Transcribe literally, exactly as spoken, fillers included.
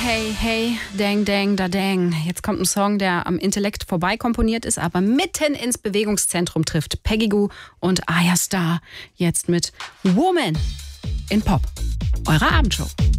Hey, hey, dang, dang, da, dang. Jetzt kommt ein Song, der am Intellekt vorbei komponiert ist, aber mitten ins Bewegungszentrum trifft. Peggy Gou und Aya Starr jetzt mit Woman in Pop. Eure Abendshow.